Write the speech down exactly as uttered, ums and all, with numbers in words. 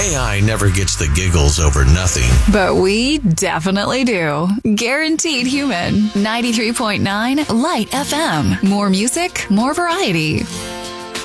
A I never gets the giggles over nothing. But we definitely do. Guaranteed human. ninety-three point nine Light F M. More music, more variety.